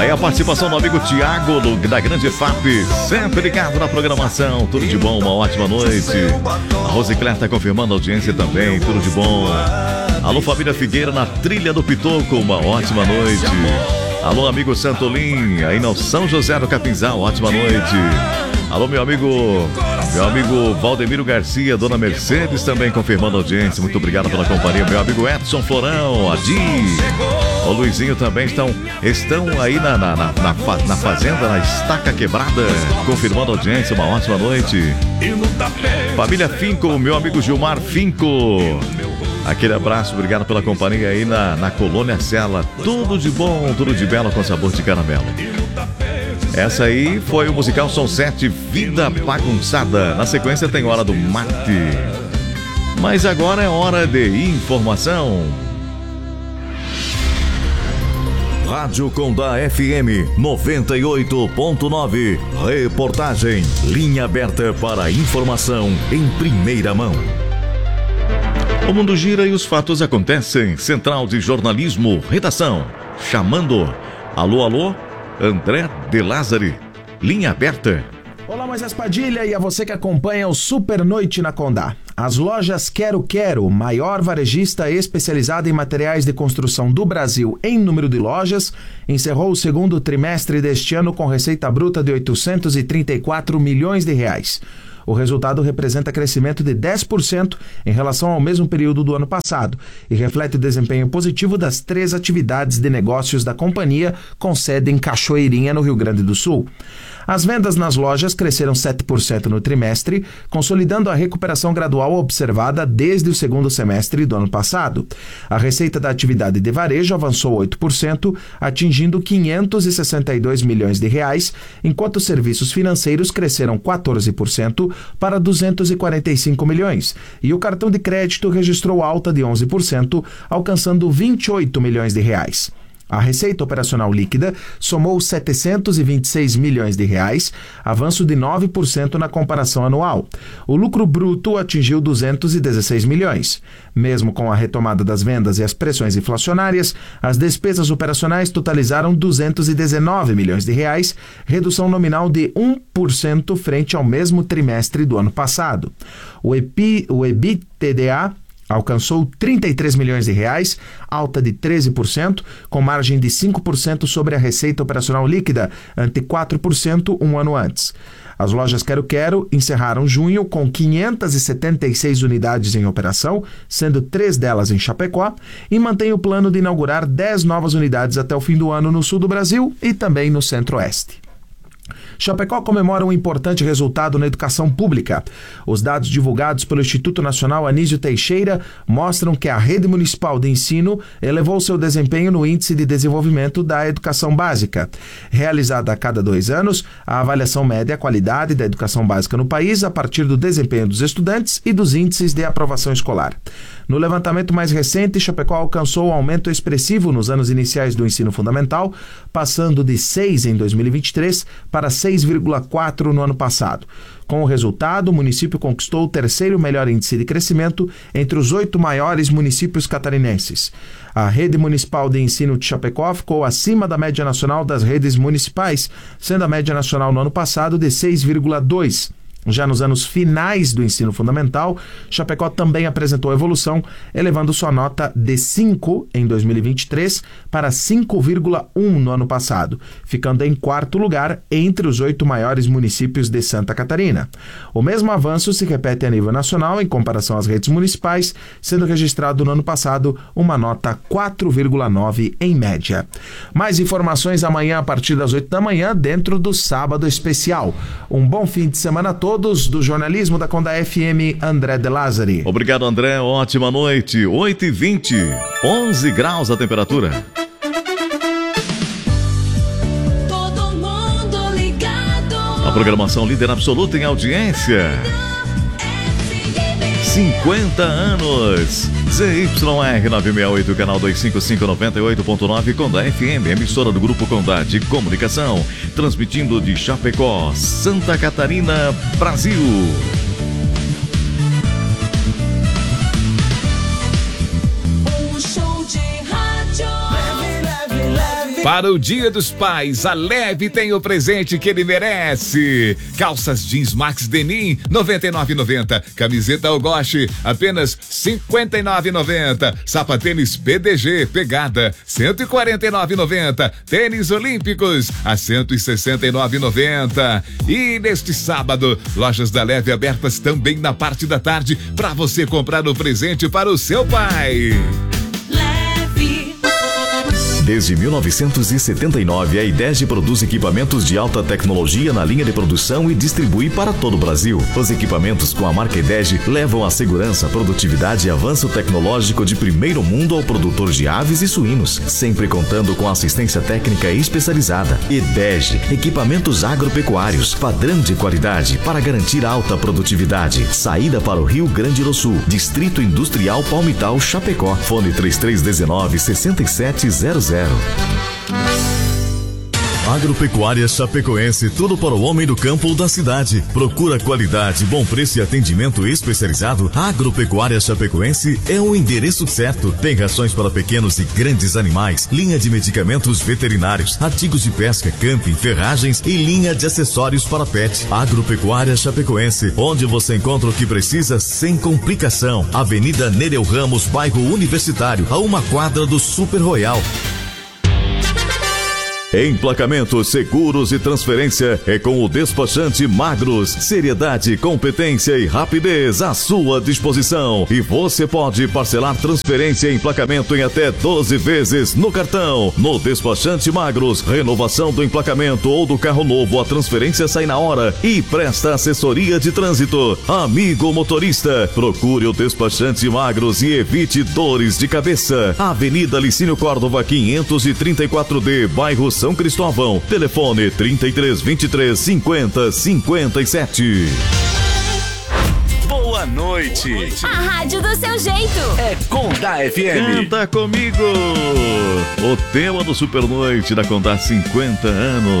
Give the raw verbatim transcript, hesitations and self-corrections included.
Aí a participação do amigo Tiago do, da Grande F A P, sempre ligado na programação. Tudo de bom, uma ótima noite. A Rosicler está confirmando a audiência também, tudo de bom. Alô, família Figueira na trilha do Pitoco, uma ótima noite. Alô, amigo Santolim, aí no São José do Capinzal, ótima noite. Alô, meu amigo, meu amigo Valdemiro Garcia, Dona Mercedes também confirmando a audiência. Muito obrigado pela companhia. Meu amigo Edson Florão, Adi, o Luizinho também estão, estão aí na, na, na, na, na fazenda, na Estaca Quebrada, confirmando a audiência. Uma ótima noite. Família Finco, meu amigo Gilmar Finco. Aquele abraço, obrigado pela companhia aí na, na Colônia Sela. Tudo de bom, tudo de belo com sabor de caramelo. Essa aí foi o musical Som sete, Vida Bagunçada. Na sequência tem Hora do Mate. Mas agora é hora de informação. Rádio Condá F M noventa e oito ponto nove. Reportagem. Linha aberta para informação em primeira mão. O mundo gira e os fatos acontecem. Central de Jornalismo, redação. Chamando. Alô, alô? André De Lázari, linha aberta. Olá, Moisés Padilha e a você que acompanha o Super Noite na Condá. As lojas Quero Quero, maior varejista especializada em materiais de construção do Brasil em número de lojas, encerrou o segundo trimestre deste ano com receita bruta de oitocentos e trinta e quatro milhões de reais. O resultado representa crescimento de dez por cento em relação ao mesmo período do ano passado e reflete o desempenho positivo das três atividades de negócios da companhia, com sede em Cachoeirinha, no Rio Grande do Sul. As vendas nas lojas cresceram sete por cento no trimestre, consolidando a recuperação gradual observada desde o segundo semestre do ano passado. A receita da atividade de varejo avançou oito por cento, atingindo quinhentos e sessenta e dois milhões de reais, enquanto os serviços financeiros cresceram quatorze por cento para duzentos e quarenta e cinco milhões, e o cartão de crédito registrou alta de onze por cento, alcançando vinte e oito milhões de reais. A receita operacional líquida somou setecentos e vinte e seis milhões de reais, avanço de nove por cento na comparação anual. O lucro bruto atingiu duzentos e dezesseis milhões. Mesmo com a retomada das vendas e as pressões inflacionárias, as despesas operacionais totalizaram duzentos e dezenove milhões de reais, redução nominal de um por cento frente ao mesmo trimestre do ano passado. O E P I, o EBITDA alcançou trinta e três milhões de reais, alta de treze por cento, com margem de cinco por cento sobre a receita operacional líquida, ante quatro por cento um ano antes. As lojas Quero Quero encerraram junho com quinhentas e setenta e seis unidades em operação, sendo três delas em Chapecó, e mantém o plano de inaugurar dez novas unidades até o fim do ano no sul do Brasil e também no centro-oeste. Chapecó comemora um importante resultado na educação pública. Os dados divulgados pelo Instituto Nacional Anísio Teixeira mostram que a rede municipal de ensino elevou seu desempenho no Índice de Desenvolvimento da Educação Básica. Realizada a cada dois anos, a avaliação mede a qualidade da educação básica no país a partir do desempenho dos estudantes e dos índices de aprovação escolar. No levantamento mais recente, Chapecó alcançou um aumento expressivo nos anos iniciais do ensino fundamental, passando de seis em dois mil e vinte e três para seis vírgula quatro no ano passado. Com o resultado, o município conquistou o terceiro melhor índice de crescimento entre os oito maiores municípios catarinenses. A rede municipal de ensino de Chapecó ficou acima da média nacional das redes municipais, sendo a média nacional no ano passado de seis vírgula dois. Já nos anos finais do ensino fundamental, Chapecó também apresentou evolução, elevando sua nota de cinco em dois mil e vinte e três para cinco vírgula um no ano passado, ficando em quarto lugar entre os oito maiores municípios de Santa Catarina. O mesmo avanço se repete a nível nacional em comparação às redes municipais, sendo registrado no ano passado uma nota quatro vírgula nove em média. Mais informações amanhã a partir das oito da manhã, dentro do Sábado Especial. Um bom fim de semana a todos. Todos do jornalismo da Condá F M, André De Lázari. Obrigado, André. Ótima noite. oito e vinte, onze graus a temperatura. Todo mundo ligado. A programação líder absoluta em audiência. cinquenta anos. Z Y R novecentos e sessenta e oito, canal duzentos e cinquenta e cinco, noventa e oito ponto nove, Condá F M, emissora do Grupo Condá de Comunicação, transmitindo de Chapecó, Santa Catarina, Brasil. Um show de rádio. Leve, leve, leve. Para o Dia dos Pais, a Leve tem o presente que ele merece. Calças jeans Max Denim, noventa e nove reais e noventa centavos. Camiseta Algoche, apenas cinquenta e nove reais e noventa centavos. Sapatênis P D G Pegada, cento e quarenta e nove reais e noventa centavos. Tênis Olímpicos, a cento e sessenta e nove reais e noventa centavos. E neste sábado, lojas da Leve abertas também na parte da tarde para você comprar o presente para o seu pai. Desde mil novecentos e setenta e nove, a IDEG produz equipamentos de alta tecnologia na linha de produção e distribui para todo o Brasil. Os equipamentos com a marca IDEG levam a segurança, produtividade e avanço tecnológico de primeiro mundo ao produtor de aves e suínos, sempre contando com assistência técnica especializada. IDEG, equipamentos agropecuários, padrão de qualidade para garantir alta produtividade. Saída para o Rio Grande do Sul, Distrito Industrial Palmital, Chapecó. Fone três três um nove, seis sete zero zero. Agropecuária Chapecoense, tudo para o homem do campo ou da cidade. Procura qualidade, bom preço e atendimento especializado? Agropecuária Chapecoense é o endereço certo. Tem rações para pequenos e grandes animais, linha de medicamentos veterinários, artigos de pesca, camping, ferragens e linha de acessórios para pet. Agropecuária Chapecoense, onde você encontra o que precisa sem complicação. Avenida Nereu Ramos, bairro Universitário, a uma quadra do Super Royal. Emplacamentos, seguros e transferência é com o despachante Magros. Seriedade, competência e rapidez à sua disposição. E você pode parcelar transferência e emplacamento em até doze vezes no cartão. No despachante Magros, renovação do emplacamento ou do carro novo, a transferência sai na hora e presta assessoria de trânsito. Amigo motorista, procure o despachante Magros e evite dores de cabeça. Avenida Licínio Córdova, quinhentos e trinta e quatro D, bairro São Cristóvão. Telefone trinta e três, vinte e três, cinquenta, cinquenta e sete. Boa noite. A rádio do seu jeito. É Condá F M. Canta comigo. O tema do Super Noite da Condá, cinquenta anos.